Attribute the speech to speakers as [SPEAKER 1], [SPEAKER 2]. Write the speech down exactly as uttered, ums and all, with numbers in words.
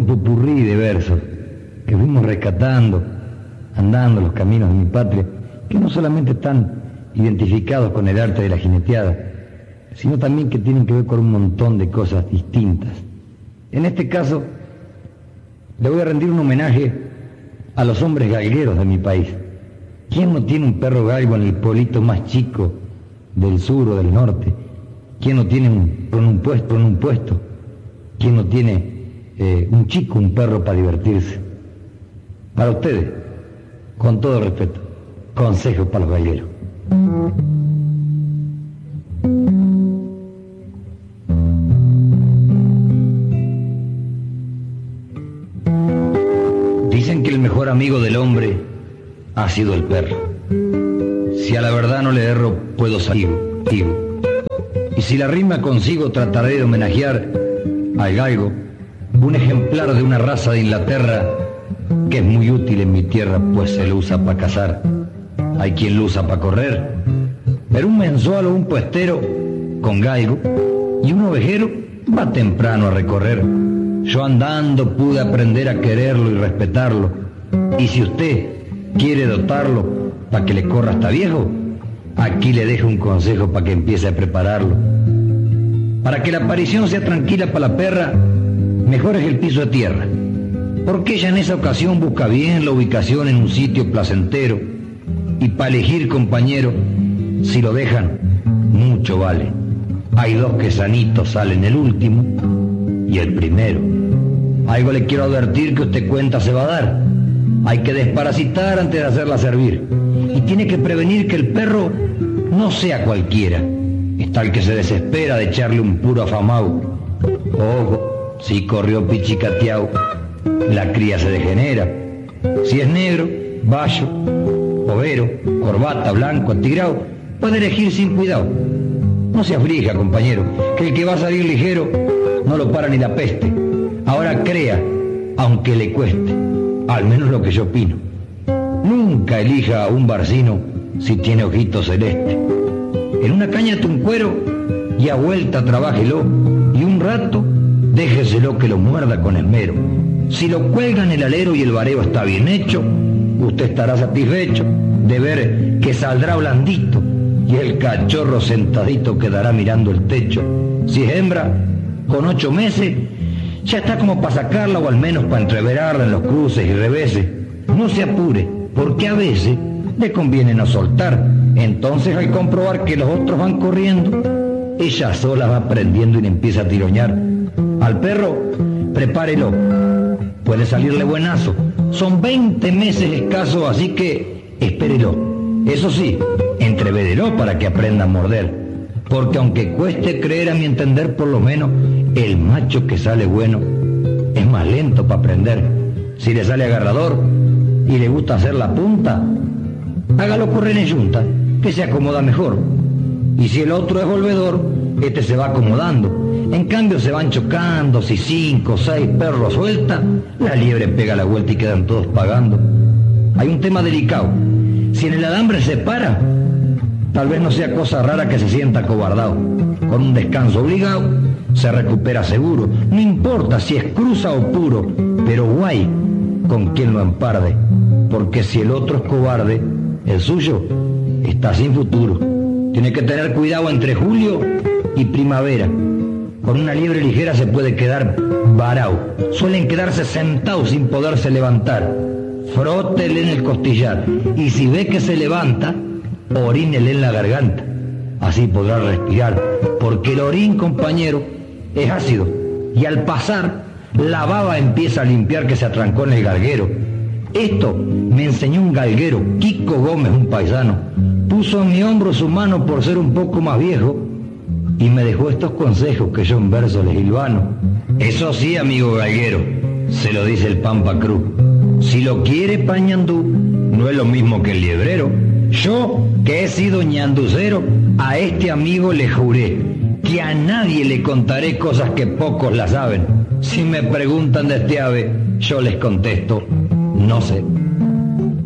[SPEAKER 1] popurrí de versos que fuimos rescatando, andando los caminos de mi patria, que no solamente están identificados con el arte de la jineteada, sino también que tienen que ver con un montón de cosas distintas. En este caso, le voy a rendir un homenaje a los hombres galgueros de mi país. ¿Quién no tiene un perro galgo en el pueblito más chico del sur o del norte? ¿Quién no tiene un, en un puesto, en un puesto? ¿Quién no tiene eh, un chico, un perro para divertirse? Para ustedes, con todo respeto, consejos para los galgueros. Dicen que el mejor amigo del hombre ha sido el perro. Si a la verdad no le erro, puedo salir, digo. Y si la rima consigo, trataré de homenajear al galgo, un ejemplar de una raza de Inglaterra que es muy útil en mi tierra, pues se lo usa para cazar. Hay quien lo usa para correr, pero un mensual o un puestero con galgo y un ovejero va temprano a recorrer. Yo andando pude aprender a quererlo y respetarlo. Y si usted quiere dotarlo para que le corra hasta viejo, aquí le dejo un consejo para que empiece a prepararlo. Para que la aparición sea tranquila para la perra, mejor es el piso de tierra, porque ella en esa ocasión busca bien la ubicación en un sitio placentero. Y para elegir compañero, si lo dejan, mucho vale. Hay dos que sanitos salen, el último y el primero. Algo le quiero advertir que usted cuenta se va a dar. Hay que desparasitar antes de hacerla servir. Y tiene que prevenir que el perro no sea cualquiera. Está el que se desespera de echarle un puro afamao. Ojo, si corrió pichicateao, la cría se degenera. Si es negro, bayo, overo, corbata, blanco, atigrao, puede elegir sin cuidado. No se aflija, compañero, que el que va a salir ligero no lo para ni la peste. Ahora crea, aunque le cueste, al menos lo que yo opino. Nunca elija a un barcino si tiene ojito celeste. En una caña de un cuero y a vuelta trabájelo, y un rato déjeselo que lo muerda con esmero. Si lo cuelga en el alero y el vareo está bien hecho, usted estará satisfecho de ver que saldrá blandito y el cachorro sentadito quedará mirando el techo. Si es hembra, con ocho meses, ya está como para sacarla o al menos para entreverarla en los cruces y reveses. No se apure, porque a veces le conviene no soltar. Entonces al comprobar que los otros van corriendo, ella sola va aprendiendo y le empieza a tiroñar. Al perro, prepárelo, puede salirle buenazo. Son veinte meses escasos, así que espérelo. Eso sí, entrevédelo para que aprenda a morder. Porque aunque cueste creer, a mi entender, por lo menos, el macho que sale bueno es más lento para aprender. Si le sale agarrador y le gusta hacer la punta, hágalo correr en yunta, que se acomoda mejor. Y si el otro es volvedor, este se va acomodando. En cambio se van chocando, si cinco o seis perros suelta, la liebre pega la vuelta y quedan todos pagando. Hay un tema delicado. Si en el alambre se para, tal vez no sea cosa rara que se sienta acobardado. Con un descanso obligado, se recupera seguro. No importa si es cruza o puro, pero guay con quien lo emparde. Porque si el otro es cobarde, el suyo está sin futuro. Tiene que tener cuidado entre julio y primavera. Con una liebre ligera se puede quedar varao. Suelen quedarse sentados sin poderse levantar. Frótele en el costillar. Y si ve que se levanta, orínele en la garganta. Así podrá respirar. Porque el orín, compañero, es ácido. Y al pasar, la baba empieza a limpiar que se atrancó en el galguero. Esto me enseñó un galguero, Kiko Gómez, un paisano. Puso en mi hombro su mano por ser un poco más viejo y me dejó estos consejos que yo en verso les hilvano. Eso sí, amigo galguero, se lo dice el Pampa Cruz. Si lo quiere pa' ñandú, no es lo mismo que el liebrero. Yo, que he sido ñanducero, a este amigo le juré que a nadie le contaré cosas que pocos la saben. Si me preguntan de este ave, yo les contesto, no sé.